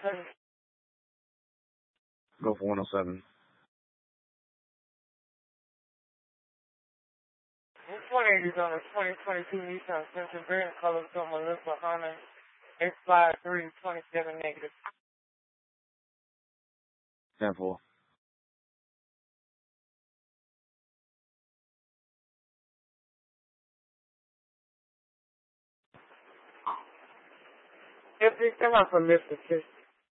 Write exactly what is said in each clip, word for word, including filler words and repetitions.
seven. Go for one oh seven. one eighty is on a twenty twenty-two Nissan Sentra, green color from Melissa Honda, X five three twenty-seven negative. ten four. If they come out from lift assist.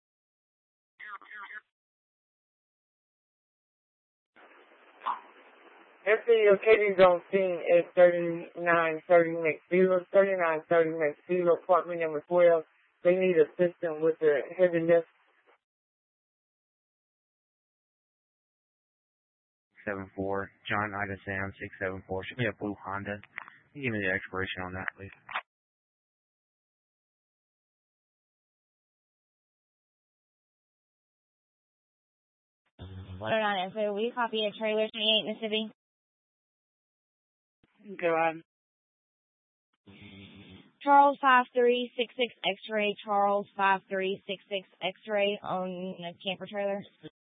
F D located on scene at thirty-nine thirty next zero, thirty-nine thirty next zero, apartment number twelve. They need assistance with the heavy lift. seven four. John Ida Sam six seven four. Should be a blue Honda. Can you give me the expiration on that, please? What on it? So we copy a trailer twenty-eight Mississippi. Go on. Charles five three six six X-ray. Charles five three six six X-ray on a camper trailer.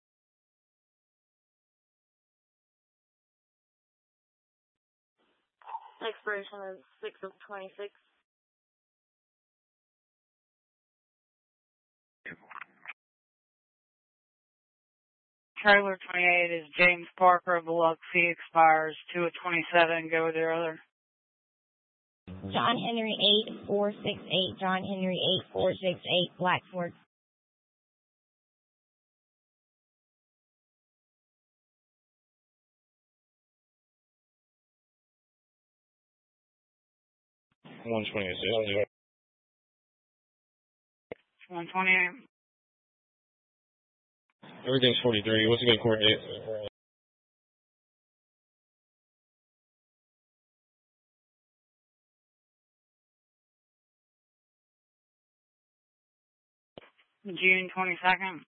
Expiration is six of twenty-six. Trailer twenty-eight is James Parker, Biloxi, expires two of twenty-seven. Go with your other. John Henry eight four six eight. John Henry eight four six eight. Blackford. one twenty-eight. one twenty-eight. Everything's forty-three. What's it going to coordinate? June twenty-second.